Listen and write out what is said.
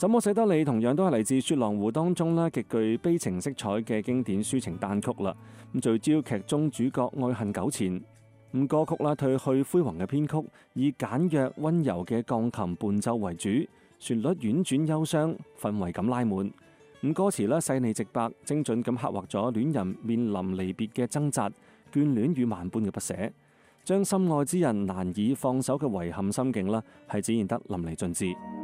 怎麼捨得你同樣都係嚟自《雪狼湖》當中咧極具悲情色彩嘅經典抒情單曲啦。咁聚焦劇中主角愛恨糾纏。咁歌曲啦褪去輝煌嘅編曲，以簡約溫柔嘅鋼琴伴奏為主，旋律婉轉憂傷，氛圍感拉滿。咁歌詞咧細膩直白，精準咁刻畫咗戀人面臨離別嘅掙扎、眷戀與萬般嘅不捨，將心愛之人難以放手嘅遺憾心境啦，係展現得淋漓盡致。